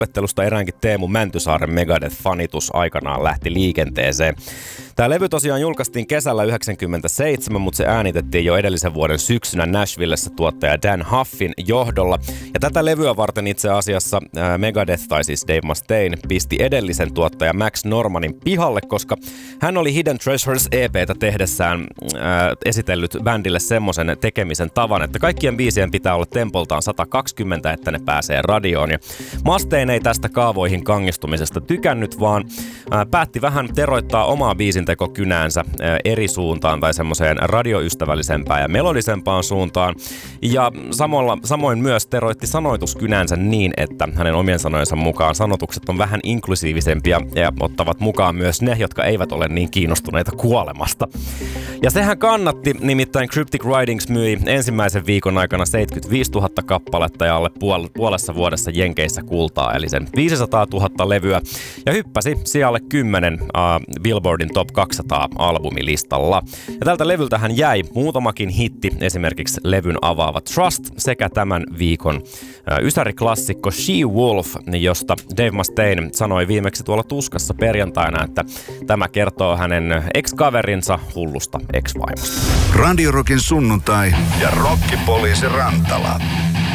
opettelusta eräänkin Teemu Mäntysaaren Megadeth-fanitus aikanaan lähti liikenteeseen. Tämä levy tosiaan julkaistiin kesällä 1997, mutta se äänitettiin jo edellisen vuoden syksynä Nashvillessä tuottaja Dan Huffin johdolla. Ja tätä levyä varten itse asiassa Megadeth, tai siis Dave Mustaine, pisti edellisen tuottaja Max Normanin pihalle, koska hän oli Hidden Treasures EP:tä tehdessään esitellyt bändille semmoisen tekemisen tavan, että kaikkien biisien pitää olla tempoltaan 120, että ne pääsee radioon. Ja Mustaine ei tästä kaavoihin kangistumisesta tykännyt, vaan päätti vähän teroittaa omaa biisintekokynäänsä eri suuntaan tai semmoiseen radioystävällisempään ja melodisempaan suuntaan. Ja samoin myös teroitti sanoituskynänsä niin, että hänen omien sanojensa mukaan sanotukset on vähän inklusiivisempia ja ottavat mukaan myös ne, jotka eivät ole niin kiinnostuneita kuolemasta. Ja sehän kannatti, nimittäin Cryptic Writings myi ensimmäisen viikon aikana 75 000 kappaletta ja alle puolessa vuodessa Jenkeissä kultaa, eli sen 500 000 levyä, ja hyppäsi sijalle 10 Billboardin Top 200 albumilistalla. Ja tältä levyltähän jäi muutamakin hitti, esimerkiksi levyn avaava Trust sekä tämän viikon ysäriklassikko She-Wolf, josta Dave Mustaine sanoi viimeksi tuolla Tuskassa perjantaina, että tämä kertoo hänen ex-kaverinsa hullusta ex-vaimosta. Radio Rockin sunnuntai ja Rokkipoliisi Rantala.